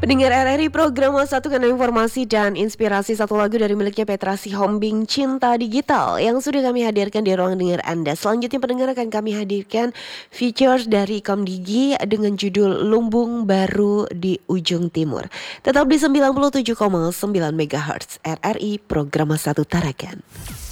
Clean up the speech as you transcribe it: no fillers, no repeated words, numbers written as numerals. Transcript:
Pendengar RRI program satukan informasi dan inspirasi satu lagu dari miliknya Petra Sihombing Cinta Digital yang sudah kami hadirkan di ruang dengar Anda. Selanjutnya pendengar akan kami hadirkan features dari Komdigi dengan judul Lumbung Baru di Ujung Timur. Tetap di 97,9 MHz RRI program satu Tarakan.